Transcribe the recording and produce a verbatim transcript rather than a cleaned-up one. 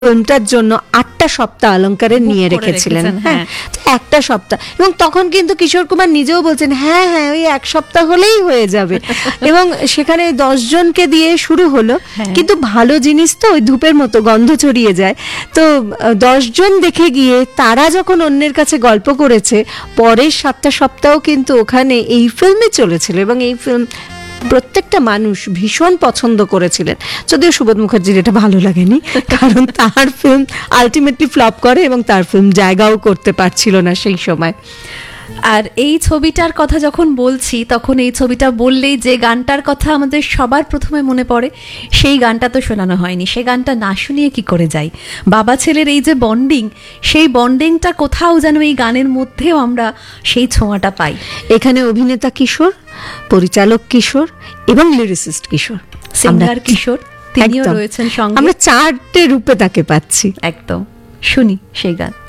ফিল্মটার জন্য আটটা সপ্তাহ অলঙ্কারে নিয়ে রেখেছিলেন। হ্যাঁ, একটা সপ্তাহ। এবং তখন কিন্তু কিশোর কুমার নিজেও বলছেন হ্যাঁ হ্যাঁ ওই এক সপ্তাহ হলেই হয়ে যাবে। এবং সেখানে দশ জনকে দিয়ে শুরু হলো, কিন্তু ভালো জিনিস তো ওই ধূপের মতো গন্ধ ছড়িয়ে যায়। তো দশ জন দেখে গিয়ে তারা যখন অন্যের কাছে গল্প করেছে, পরের সাতটা সপ্তাহ কিন্তু ওখানে এই ফিল্মে চলেছিল এবং এই ফিল্ম প্রত্যেকটা মানুষ ভীষণ পছন্দ করেছিলেন। যদিও সুবোধ মুখার্জির এটা ভালো লাগেনি, কারণ তার ফিল্ম আলটিমেটলি ফ্লপ করে এবং তার ফিল্ম জায়গাও করতে পারছিল না সেই সময়। আর এই ছবিটার কথা যখন বলছি, তখন এই ছবিটা বললেই যে গানটার কথা আমাদের সবার প্রথমে মনে পড়ে, সেই গানটা তো শোনানো হয়নি। সেই গানটা না শুনিয়ে কি করে যাই? বাবা ছেলের এই যে বন্ডিং, সেই বন্ডিংটা কোথাও যেন এই গানের মধ্যেও আমরা সেই ছোঁয়াটা পাই। এখানে অভিনেতা কিশোর, পরিচালক কিশোর এবং লিরিসিস্ট কিশোর, সিঙ্গার কিশোর তিনিও রয়েছেন সঙ্গে। আমরা চারটে রূপে তাকে পাচ্ছি। একদম, শুনি সেই গান।